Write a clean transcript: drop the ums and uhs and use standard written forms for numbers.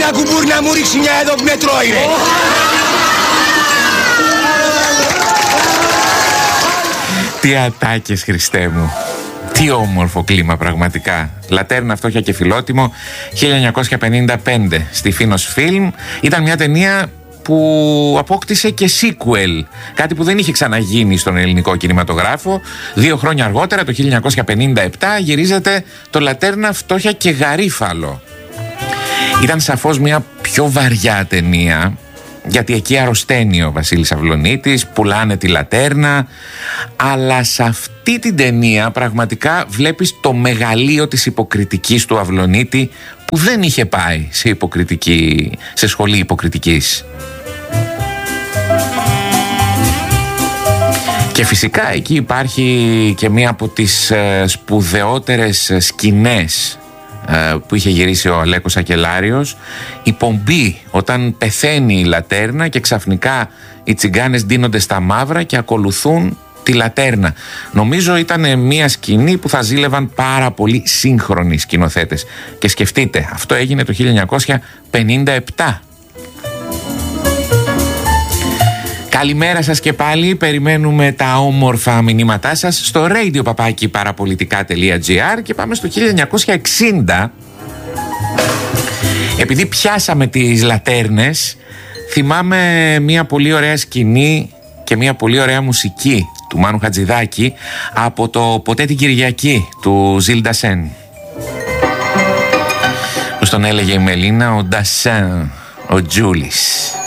ένα κουμπούρ να μου ρίξει μια εδώ που με τρώει, ρε. Τι ατάκες, Χριστέ μου. Τι όμορφο κλίμα πραγματικά. Λατέρνα, φτώχεια και φιλότιμο, 1955 στη Φίνος Φιλμ. Ήταν μια ταινία που απόκτησε και sequel, κάτι που δεν είχε ξαναγίνει στον ελληνικό κινηματογράφο. 2 χρόνια αργότερα, το 1957, γυρίζεται το Λατέρνα, φτώχεια και γαρίφαλο. Ήταν σαφώς μια πιο βαριά ταινία, γιατί εκεί αρρωσταίνει ο Βασίλης Αυλωνίτης, πουλάνε τη λατέρνα, αλλά σε αυτή την ταινία πραγματικά βλέπεις το μεγαλείο της υποκριτικής του Αυλωνίτη, που δεν είχε πάει σε σχολή υποκριτικής. Και φυσικά εκεί υπάρχει και μία από τις σπουδαιότερες σκηνές που είχε γυρίσει ο Αλέκος Ακελάριος, η πομπή όταν πεθαίνει η λατέρνα και ξαφνικά οι τσιγκάνες ντύνονται στα μαύρα και ακολουθούν τη λατέρνα. Νομίζω ήταν μια σκηνή που θα ζήλευαν πάρα πολύ σύγχρονοι σκηνοθέτες. Και σκεφτείτε, αυτό έγινε το 1957. Καλημέρα σας και πάλι, περιμένουμε τα όμορφα μηνύματά σας στο radio@parapolitica.gr και πάμε στο 1960. Επειδή πιάσαμε τις λατέρνες, θυμάμαι μια πολύ ωραία σκηνή και μια πολύ ωραία μουσική του Μάνου Χατζηδάκη από το «Ποτέ την Κυριακή» του Ζιλ Ντασέν. Πώς τον έλεγε η Μελίνα, ο Ντασέν, ο Τζούλης.